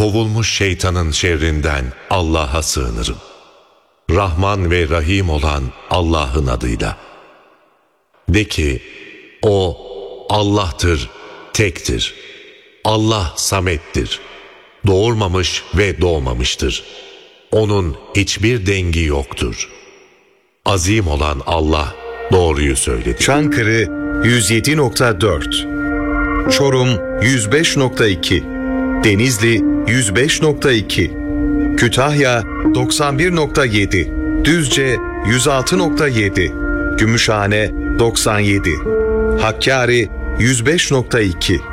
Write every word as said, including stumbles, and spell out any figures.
kovulmuş şeytanın şerrinden Allah'a sığınırım. Rahman ve Rahim olan Allah'ın adıyla. De ki, O Allah'tır, tektir. Allah samettir. Doğurmamış ve doğmamıştır. Onun hiçbir dengi yoktur. Azim olan Allah doğruyu söyledi. Çankırı yüz yedi nokta dört, Çorum yüz beş nokta iki, Denizli yüz beş nokta iki, Kütahya doksan bir nokta yedi, Düzce yüz altı nokta yedi, Gümüşhane doksan yedi, Hakkari yüz beş nokta iki.